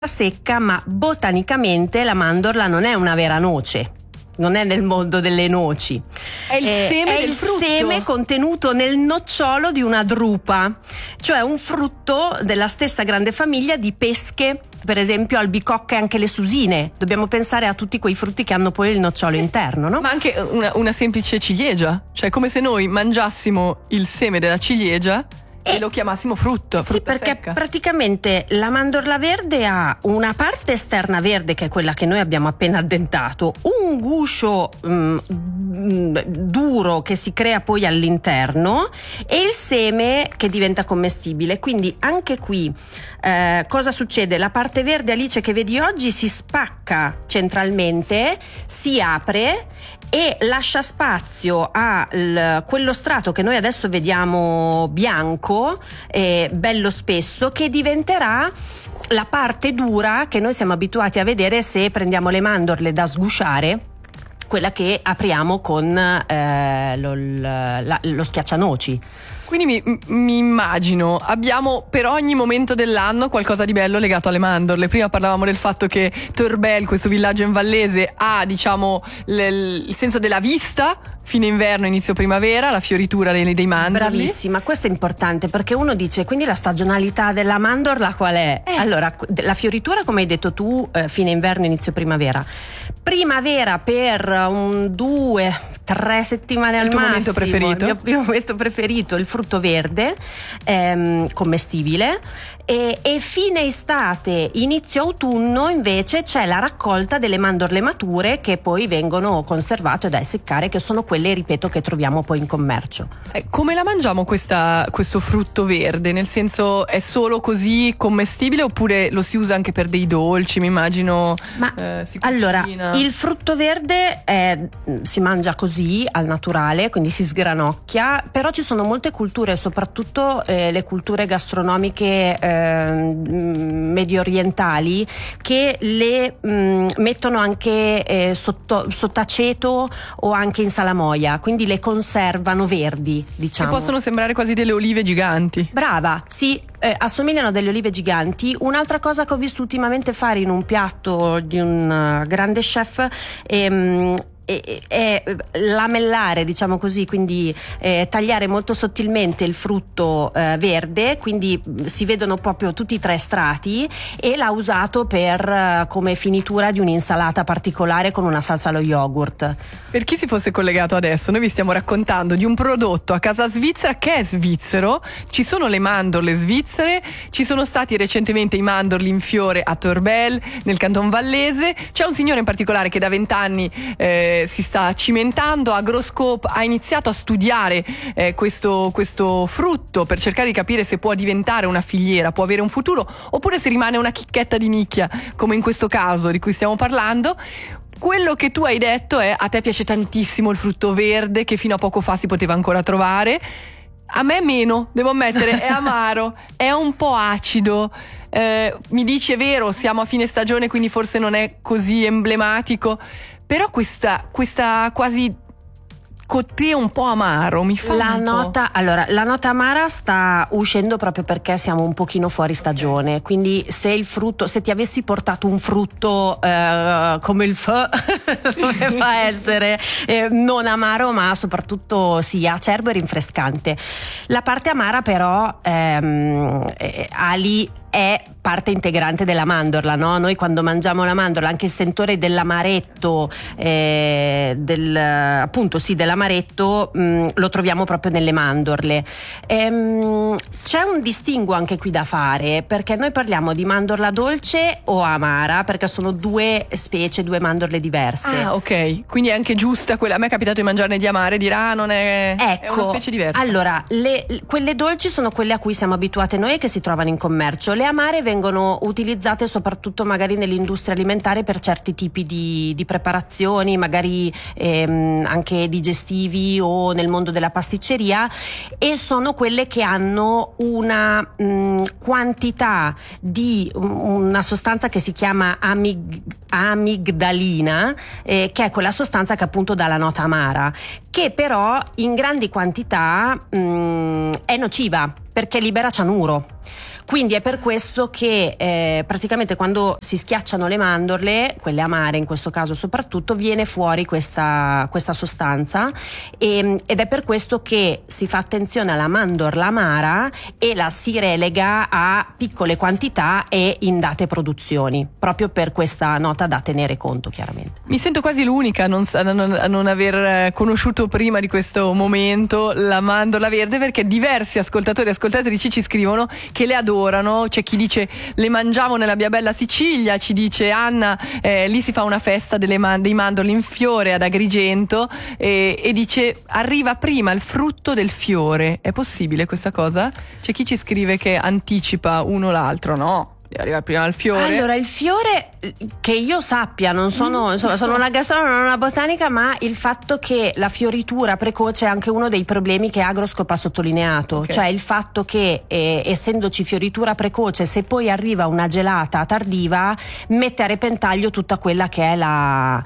secca, ma botanicamente la mandorla non è una vera noce. Non è nel mondo delle noci, è il seme del frutto. Seme contenuto nel nocciolo di una drupa, cioè un frutto della stessa grande famiglia di pesche, per esempio albicocche e anche le susine. Dobbiamo pensare a tutti quei frutti che hanno poi il nocciolo interno, no? Ma anche una semplice ciliegia, cioè come se noi mangiassimo il seme della ciliegia e lo chiamassimo frutto. Sì, perché secca. Praticamente la mandorla verde ha una parte esterna verde, che è quella che noi abbiamo appena addentato, un guscio duro che si crea poi all'interno e il seme che diventa commestibile. Quindi anche qui cosa succede? La parte verde, Alice, che vedi oggi si spacca centralmente, si apre e lascia spazio a quello strato che noi adesso vediamo bianco, bello spesso, che diventerà la parte dura che noi siamo abituati a vedere se prendiamo le mandorle da sgusciare, quella che apriamo con lo schiaccianoci. Quindi mi immagino, abbiamo per ogni momento dell'anno qualcosa di bello legato alle mandorle. Prima parlavamo del fatto che Torbel, questo villaggio in Vallese, ha il senso della vista, fine inverno, inizio primavera, la fioritura dei mandorli. Bravissima, questo è importante, perché uno dice, quindi la stagionalità della mandorla qual è? Allora, la fioritura, come hai detto tu, fine inverno, inizio primavera. Primavera per 2-3 settimane al massimo. Momento preferito? Il mio momento preferito, il frutto verde, commestibile. E fine estate, inizio autunno invece c'è la raccolta delle mandorle mature, che poi vengono conservate da essiccare, che sono quelle, ripeto, che troviamo poi in commercio. Come la mangiamo questo frutto verde? Nel senso, è solo così commestibile oppure lo si usa anche per dei dolci? Mi immagino. Si cucina. Allora, il frutto verde si mangia così al naturale, quindi si sgranocchia, però ci sono molte culture, soprattutto le culture gastronomiche medio orientali, che le mettono anche sott'aceto o anche in salamoia, quindi le conservano verdi, diciamo. Che possono sembrare quasi delle olive giganti. Brava, sì, assomigliano a delle olive giganti. Un'altra cosa che ho visto ultimamente fare in un piatto di un grande chef è lamellare, diciamo così, quindi tagliare molto sottilmente il frutto verde, quindi si vedono proprio tutti i 3 strati, e l'ha usato come finitura di un'insalata particolare con una salsa allo yogurt. Per chi si fosse collegato adesso, noi vi stiamo raccontando di un prodotto a casa svizzera che è svizzero. Ci sono le mandorle svizzere, ci sono stati recentemente i mandorli in fiore a Torbel, nel Canton Vallese. C'è un signore in particolare che da 20 anni si sta cimentando. Agroscope ha iniziato a studiare questo frutto per cercare di capire se può diventare una filiera, può avere un futuro, oppure se rimane una chicchetta di nicchia, come in questo caso di cui stiamo parlando. Quello che tu hai detto è: a te piace tantissimo il frutto verde, che fino a poco fa si poteva ancora trovare. A me meno, devo ammettere, è amaro, è un po' acido. Mi dici, è vero, siamo a fine stagione, quindi forse non è così emblematico, però questa quasi côté un po' amaro mi fa la nota amara sta uscendo proprio perché siamo un pochino fuori stagione, quindi se ti avessi portato un frutto come il feu doveva essere non amaro, ma soprattutto sì, acerbo e rinfrescante. La parte amara però Ali è parte integrante della mandorla, no? Noi quando mangiamo la mandorla, anche il sentore dell'amaretto, dell'amaretto lo troviamo proprio nelle mandorle. C'è un distinguo anche qui da fare, perché noi parliamo di mandorla dolce o amara, perché sono 2 specie, 2 mandorle diverse. Ah, ok, quindi è anche giusta quella. A me è capitato di mangiarne di amare e dire non è, è una specie diversa. Allora, quelle dolci sono quelle a cui siamo abituate noi e che si trovano in commercio. Le amare vengono utilizzate soprattutto magari nell'industria alimentare per certi tipi di preparazioni, magari anche digestivi o nel mondo della pasticceria, e sono quelle che hanno una quantità di una sostanza che si chiama amigdalina, che è quella sostanza che appunto dà la nota amara, che però in grandi quantità è nociva perché libera cianuro. Quindi è per questo che praticamente quando si schiacciano le mandorle, quelle amare in questo caso soprattutto, viene fuori questa sostanza ed è per questo che si fa attenzione alla mandorla amara e la si relega a piccole quantità e in date produzioni, proprio per questa nota da tenere conto, chiaramente. Mi sento quasi l'unica a non aver conosciuto prima di questo momento la mandorla verde, perché diversi ascoltatori e ascoltatrici ci scrivono che le adorano. C'è chi dice le mangiamo nella mia bella Sicilia, ci dice Anna lì si fa una festa dei mandorli in fiore ad Agrigento, e dice arriva prima il frutto del fiore. È possibile questa cosa? C'è chi ci scrive che anticipa uno l'altro. No, arriva prima il fiore. Allora, il fiore, che io sappia, non sono, insomma, sono una gastronomica, non una botanica, ma il fatto che la fioritura precoce è anche uno dei problemi che Agroscope ha sottolineato, Okay. cioè il fatto che essendoci fioritura precoce, se poi arriva una gelata tardiva, mette a repentaglio tutta quella che è la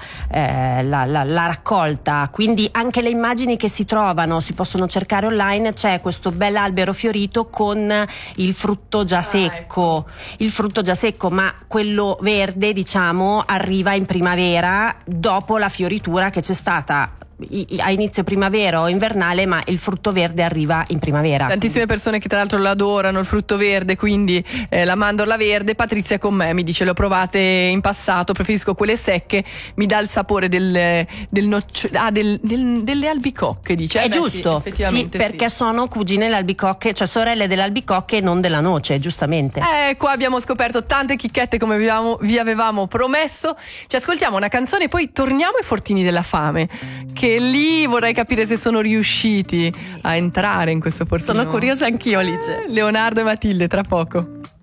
raccolta. Quindi anche le immagini che si trovano, si possono cercare online, c'è questo bell'albero fiorito con il frutto già secco. Il frutto già secco, ma quello verde, diciamo, arriva in primavera dopo la fioritura che c'è stata a inizio primavera o invernale, ma il frutto verde arriva in primavera. Tantissime persone che tra l'altro lo adorano, il frutto verde, quindi la mandorla verde. Patrizia con me mi dice le ho provate in passato, preferisco quelle secche, mi dà il sapore delle albicocche, dice. È giusto, sì, perché sono cugine le albicocche, cioè sorelle delle albicocche e non della noce, giustamente. Qua abbiamo scoperto tante chicchette come vi avevamo promesso. Ci ascoltiamo una canzone e poi torniamo ai fortini della fame, che lì vorrei capire se sono riusciti a entrare in questo portino. Sono curiosa anch'io, Alice. Leonardo e Matilde, tra poco.